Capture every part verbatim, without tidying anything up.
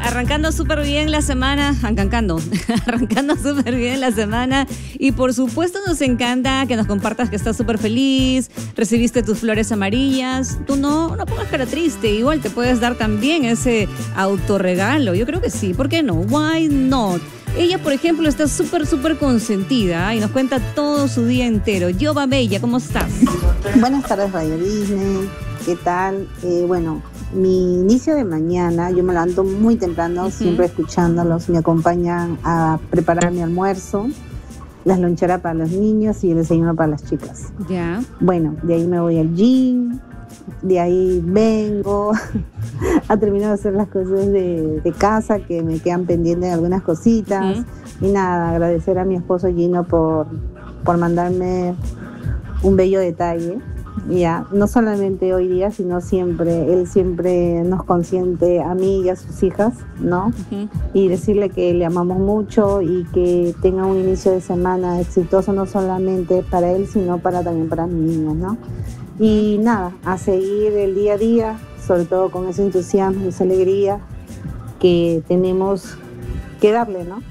arrancando súper bien la semana, arrancando, arrancando súper bien la semana y por supuesto nos encanta que nos compartas que estás súper feliz, recibiste tus flores amarillas, tú no, no pongas cara triste, igual te puedes dar también ese autorregalo, yo creo que sí, ¿por qué no? Why not? Ella, por ejemplo, está súper, súper consentida ¿eh? y nos cuenta todo su día entero. Yoba Bella, ¿cómo estás? Buenas tardes, Radio Disney. ¿Qué tal? Eh, bueno, mi inicio de mañana, yo me levanto muy temprano, uh-huh. siempre escuchándolos. Me acompañan a preparar mi almuerzo, las loncheras para los niños y el desayuno para las chicas. Ya. Yeah. Bueno, de ahí me voy al gym, de ahí vengo a terminar de hacer las cosas de, de casa que me quedan pendientes algunas cositas. Uh-huh. Y nada, agradecer a mi esposo Gino por, por mandarme un bello detalle. Ya, no solamente hoy día, sino siempre, él siempre nos consiente a mí y a sus hijas, ¿no? Uh-huh. Y decirle que le amamos mucho y que tenga un inicio de semana exitoso, no solamente para él, sino para también para mis niños, ¿no? Y nada, a seguir el día a día, sobre todo con ese entusiasmo y esa alegría que tenemos que darle, ¿no?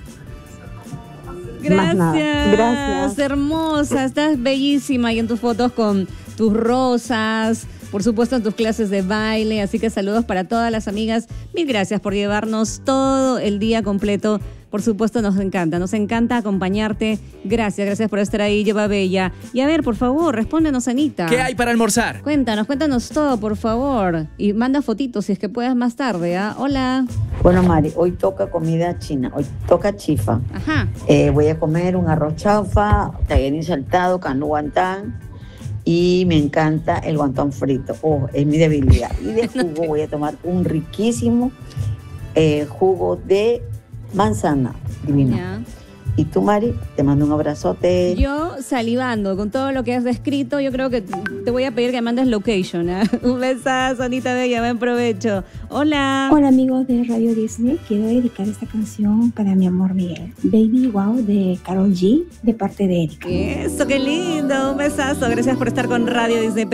Gracias, Gracias. Hermosa, estás bellísima y en tus fotos con tus rosas, por supuesto en tus clases de baile, así que saludos para todas las amigas. Mil gracias por llevarnos todo el día completo. Por supuesto nos encanta, nos encanta acompañarte. Gracias, gracias por estar ahí, Yoba Bella. Y a ver, por favor, respóndenos, Anita. ¿Qué hay para almorzar? Cuéntanos, cuéntanos todo, por favor. Y manda fotitos si es que puedes más tarde, ¿ah? Hola. Bueno, Mari, hoy toca comida china, hoy toca chifa. Ajá. Eh, voy a comer un arroz chaufa, tallarín saltado, canú guantán. Y me encanta el guantán frito. Oh, es mi debilidad. Y de jugo voy a tomar un riquísimo eh, jugo de manzana. Divino. Yeah. Y tú, Mari, te mando un abrazote. Yo salivando con todo lo que has descrito, yo creo que te voy a pedir que mandes location, ¿eh? Un besazo, Anita Bella, buen provecho. Hola. Hola amigos de Radio Disney, quiero dedicar esta canción para mi amor Miguel. Baby Wow de Karol G, de parte de Erika. Eso, qué lindo, un besazo. Gracias por estar con Radio Disney.